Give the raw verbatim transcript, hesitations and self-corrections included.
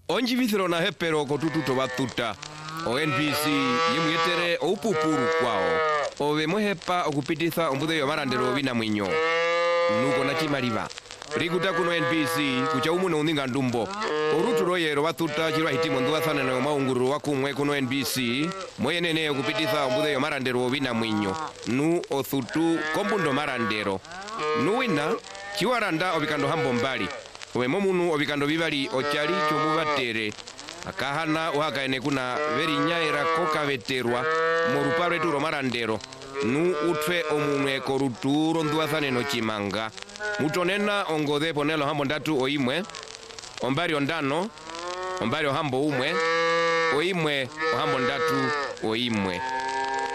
onji vithiro na hepero kotututo batuta o N B C yemwetere opupuru kwao ove mwehepa okupititha ombudhe yo marandero bina mwinyo nuko na chimaliva rikuta kuno N B C kucha umuno uninga ndumbo oruturo yero batuta chirwa hitimo ndwathana na maunguru wakumwe kuno N B C moyenene okupititha ombudhe yo marandero bina mwinyo nu othutu kombundo marandero nuwina chiwaranda obikando hambo mbali owe momunu obikando bibali ochali chomubatere akahana uhakaene kuna veri nyaera koka veterwa morupare turo marandero nu utwe omunwe koruturo ndwathane no chimanga mutonena ongodhe ponelo hambo ndatu oimwe ombari ondano ombari hambo umwe oimwe hambo ndatu oimwe